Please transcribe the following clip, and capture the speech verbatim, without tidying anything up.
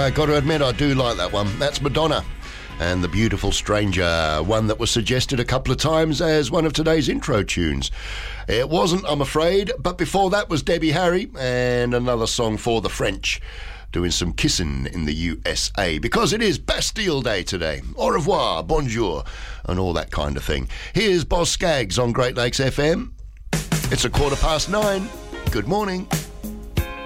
uh, got to admit, I do like that one. That's Madonna and The Beautiful Stranger, one that was suggested a couple of times as one of today's intro tunes. It wasn't, I'm afraid, but before that was Debbie Harry and another song for the French, doing some kissing in the U S A, because it is Bastille Day today. Au revoir, bonjour, and all that kind of thing. Here's Boz Scaggs on Great Lakes F M. It's a quarter past nine. Good morning.